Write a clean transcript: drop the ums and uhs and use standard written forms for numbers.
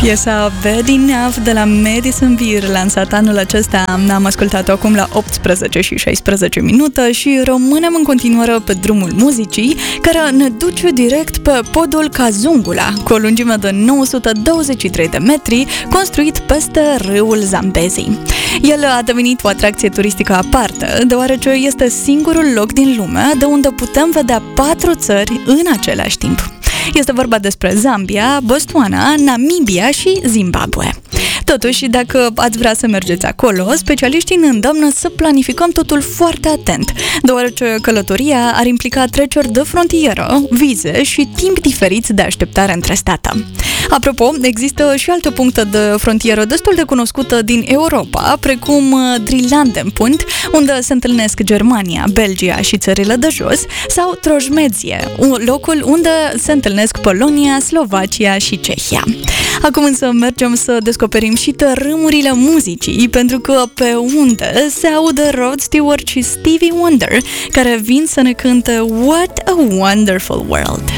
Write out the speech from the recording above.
Piesa Bad Enough de la Madison Beer, lansat anul acesta, am ascultat-o acum la 18 și 16 minute și rămânem în continuare pe drumul muzicii, care ne duce direct pe podul Kazungula, cu o lungime de 923 de metri, construit peste râul Zambezi. El a devenit o atracție turistică aparte, deoarece este singurul loc din lume de unde putem vedea 4 țări în același timp. Este vorba despre Zambia, Botswana, Namibia și Zimbabwe. Totuși, dacă ați vrea să mergeți acolo, specialiștii ne îndemnă să planificăm totul foarte atent, deoarece călătoria ar implica treceri de frontieră, vize și timp diferiți de așteptare între state. Apropo, există și alte puncte de frontieră destul de cunoscute din Europa, precum Drielandenpunt, unde se întâlnesc Germania, Belgia și țările de jos, sau Troșmedzie, locul unde se întâlnesc Polonia, Slovacia și Cehia. Acum însă mergem să descoperim și tărâmurile muzicii, pentru că pe unde se aude Rod Stewart și Stevie Wonder, care vin să ne cânte What a Wonderful World.